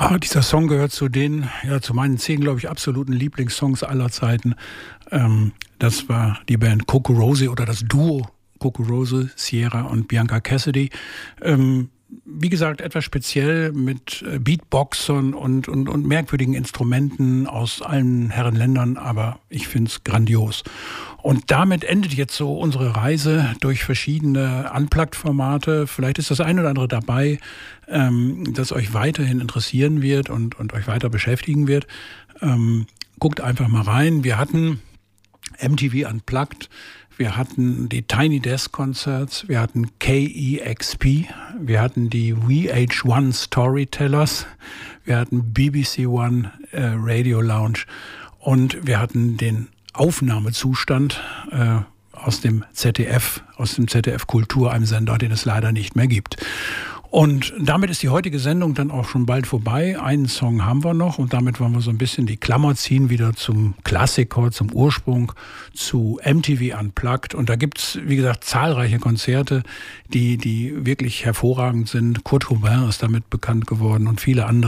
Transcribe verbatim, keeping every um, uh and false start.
Ah, dieser Song gehört zu den, ja, zu meinen zehn, glaube ich, absoluten Lieblingssongs aller Zeiten. Ähm, das war die Band CocoRosie oder das Duo CocoRosie, Sierra und Bianca Cassidy. Ähm, wie gesagt, etwas speziell mit Beatboxern und, und, und merkwürdigen Instrumenten aus allen Herrenländern, aber ich finde es grandios. Und damit endet jetzt so unsere Reise durch verschiedene Unplugged-Formate. Vielleicht ist das ein oder andere dabei, ähm, das euch weiterhin interessieren wird und, und euch weiter beschäftigen wird. Ähm, guckt einfach mal rein. Wir hatten M T V Unplugged, wir hatten die Tiny Desk Concerts, wir hatten K E X P, wir hatten die V H eins Storytellers, wir hatten B B C One äh, Radio Lounge und wir hatten den Aufnahmezustand äh, aus dem Z D F, aus dem Z D F Kultur, einem Sender, den es leider nicht mehr gibt. Und damit ist die heutige Sendung dann auch schon bald vorbei. Einen Song haben wir noch und damit wollen wir so ein bisschen die Klammer ziehen wieder zum Klassiker, zum Ursprung, zu M T V Unplugged. Und da gibt's, wie gesagt, zahlreiche Konzerte, die, die wirklich hervorragend sind. Kurt Cobain ist damit bekannt geworden und viele andere.